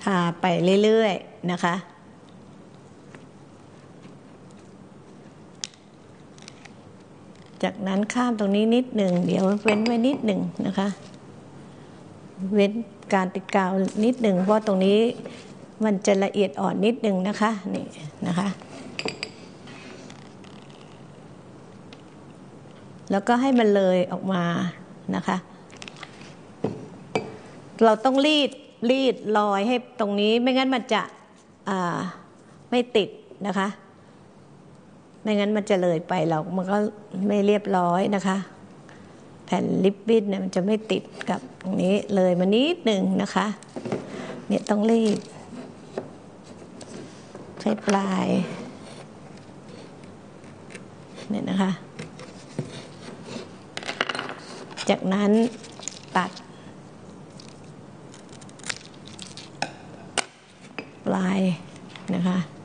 ทาไปเรื่อยๆนะคะจากนั้นข้ามตรงนี้นิดหนึ่งเดี๋ยวเว้นไว้นิดหนึ่งนะคะเว้นการติดกาวนิดหนึ่งเพราะตรงนี้มันจะละเอียดอ่อนนิดหนึ่งนะคะนี่นะคะแล้วก็ให้มันเลยออกมานะคะเราต้องรีดรอยให้ตรงนี้ไม่งั้นมันจะไม่ติดนะคะไม่งั้นมันจะเลยไปมันก็ไม่เรียบร้อยนะคะแผ่นลิปบิ้นเนี่ยมันจะไม่ติดกับตรงนี้เลยมานิดหนึ่งนะคะเนี่ยต้องรีดใช้ปลายเนี่ยนะคะจากนั้นตัดปลายนะคะ